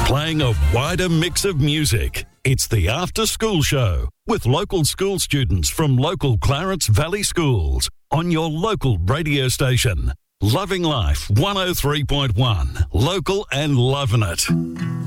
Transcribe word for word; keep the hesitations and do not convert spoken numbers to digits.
playing a wider mix of music. It's the After School Show with local school students from local Clarence Valley schools on your local radio station. Loving Life one oh three point one. Local and loving it.